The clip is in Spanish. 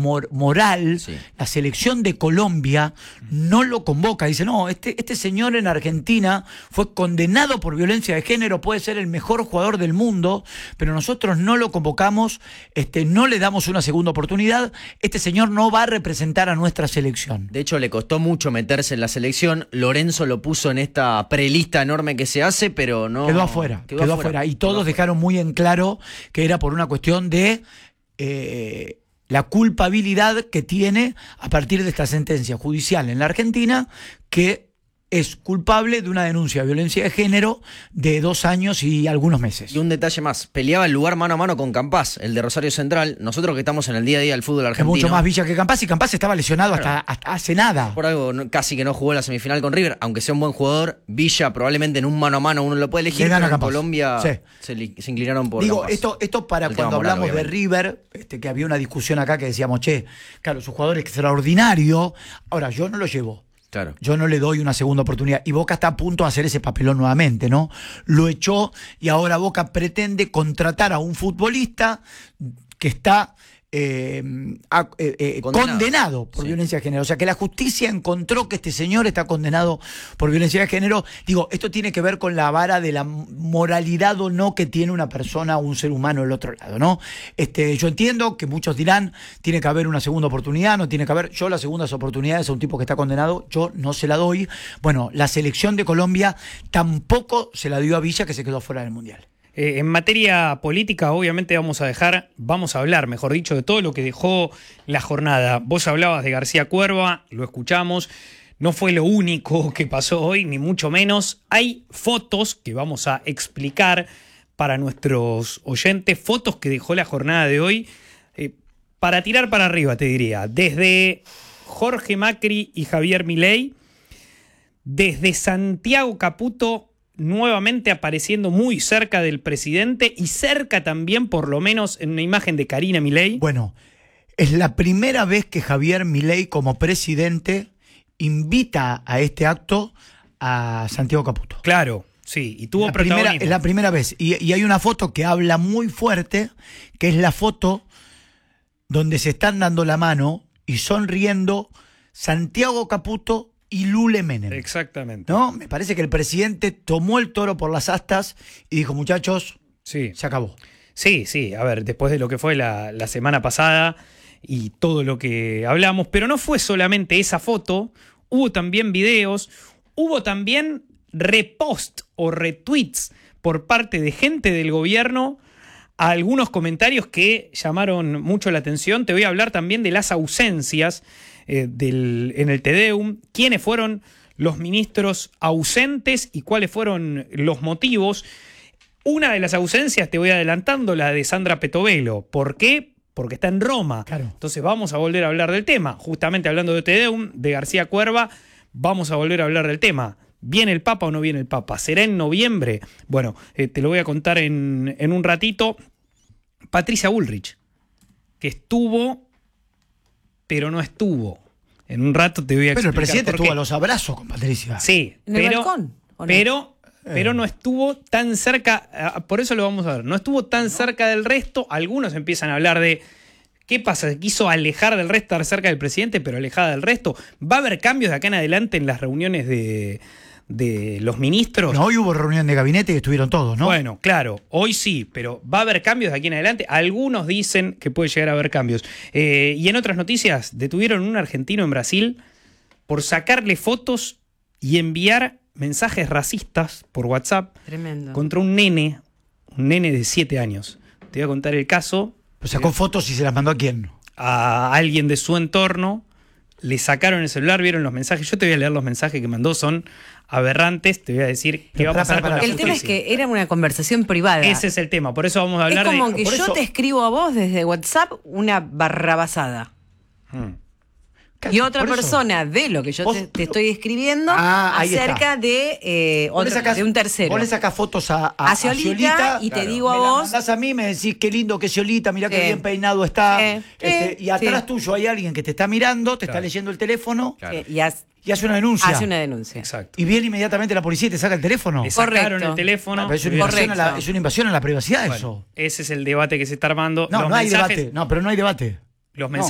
moral, Sí. la selección de Colombia no lo convoca. Dice, no, este señor en Argentina fue condenado por violencia de género, puede ser el mejor jugador del mundo, pero nosotros no lo convocamos, no le damos una segunda oportunidad, este señor no va a representar a nuestra selección. De hecho, le costó mucho meterse en la selección. Lorenzo lo puso en esta prelista enorme que se hace, pero no... Quedó afuera. Y todos dejaron muy en claro que era por una cuestión de la culpabilidad que tiene a partir de esta sentencia judicial en la Argentina, que es culpable de una denuncia de violencia de género de 2 años y algunos meses. Y un detalle más, peleaba el lugar mano a mano con Campás, el de Rosario Central. Nosotros que estamos en el día a día del fútbol Es argentino... mucho más Villa que Campás, y Campás estaba lesionado hasta hace nada. Por algo casi que no jugó en la semifinal con River, aunque sea un buen jugador. Villa probablemente en un mano a mano uno lo puede elegir, Le gana pero en Campás. Colombia Sí. se inclinaron por Digo, Campás. esto para El cuando tema moral, hablamos de obviamente. River, que había una discusión acá que decíamos, claro, su jugador es extraordinario. Ahora, yo no lo llevo. Claro. Yo no le doy una segunda oportunidad. Y Boca está a punto de hacer ese papelón nuevamente, ¿no? Lo echó y ahora Boca pretende contratar a un futbolista que está condenado por violencia de género. O sea, que la justicia encontró que este señor está condenado por violencia de género. Digo, esto tiene que ver con la vara de la moralidad o no que tiene una persona o un ser humano del otro lado, ¿no? Yo entiendo que muchos dirán, tiene que haber una segunda oportunidad, no tiene que haber. Yo las segundas oportunidades a un tipo que está condenado, yo no se la doy. Bueno, la selección de Colombia tampoco se la dio a Villa, que se quedó fuera del Mundial. En materia política, obviamente vamos a hablar, mejor dicho, de todo lo que dejó la jornada. Vos hablabas de García Cuerva, lo escuchamos, no fue lo único que pasó hoy, ni mucho menos. Hay fotos que vamos a explicar para nuestros oyentes, fotos que dejó la jornada de hoy, para tirar para arriba, te diría, desde Jorge Macri y Javier Milei, desde Santiago Caputo, nuevamente apareciendo muy cerca del presidente y cerca también, por lo menos, en una imagen de Karina Milei. Bueno, es la primera vez que Javier Milei como presidente invita a este acto a Santiago Caputo. Claro, sí, y tuvo protagonismo. Es la primera vez. Y hay una foto que habla muy fuerte, que es la foto donde se están dando la mano y sonriendo Santiago Caputo y Lule Menem. Exactamente. ¿No? Me parece que el presidente tomó el toro por las astas y dijo, muchachos, sí, se acabó. Sí, a ver, después de lo que fue la semana pasada y todo lo que hablamos, pero no fue solamente esa foto, hubo también videos, hubo también repost o retweets por parte de gente del gobierno a algunos comentarios que llamaron mucho la atención. Te voy a hablar también de las ausencias en el Tedeum, quiénes fueron los ministros ausentes y cuáles fueron los motivos. Una de las ausencias, te voy adelantando, la de Sandra Petovelo. ¿Por qué? Porque está en Roma. Claro. Entonces vamos a volver a hablar del tema. Justamente hablando de Tedeum, de García Cuerva, vamos a volver a hablar del tema. ¿Viene el Papa o no viene el Papa? ¿Será en noviembre? Bueno, te lo voy a contar en un ratito. Patricia Bullrich, que estuvo, pero no estuvo. En un rato te voy a explicar. Pero el presidente por qué. estuvo a los abrazos con Patricia. Sí, ¿En el balcón, o no? pero no estuvo tan cerca, por eso lo vamos a ver, no estuvo tan cerca del resto. Algunos empiezan a hablar de qué pasa, se quiso alejar del resto, estar cerca del presidente, pero alejada del resto. ¿Va a haber cambios de acá en adelante en las reuniones de los ministros? No, hoy hubo reunión de gabinete y estuvieron todos, ¿no? Bueno, claro, hoy sí, pero ¿va a haber cambios de aquí en adelante? Algunos dicen que puede llegar a haber cambios. Y en otras noticias, detuvieron a un argentino en Brasil por sacarle fotos y enviar mensajes racistas por WhatsApp. Tremendo. Contra un nene de 7 años. Te voy a contar el caso. Pues sacó fotos y se las mandó a quién. A alguien de su entorno, le sacaron el celular, vieron los mensajes. Yo te voy a leer los mensajes que mandó, son aberrantes. Te voy a decir qué va a pasar con la El tema es justicia. que era una conversación privada. Ese es el tema, por eso vamos a hablar es como de... que por yo eso- te escribo a vos desde WhatsApp una barrabasada. Y otra Por eso. persona ve lo que yo Vos- te estoy escribiendo ahí acerca de, Vos le sacás- de un tercero. Vos le sacás fotos a Sciolita y te digo a me la vos. mandás a mí, me decís qué lindo que Sciolita, mirá qué Sí. bien peinado está. Sí. Y atrás Sí. tuyo hay alguien que te está mirando, te Claro. está leyendo el teléfono Y y hace una denuncia. hace una denuncia. Exacto. Y viene inmediatamente la policía y te saca el teléfono. Le sacaron Correcto. el teléfono. Pero es una, Correcto. invasión a la, es una invasión a la privacidad Bueno, eso. ese es el debate que se está armando. No, Los no hay mensajes- debate. No, pero no hay debate. Los No.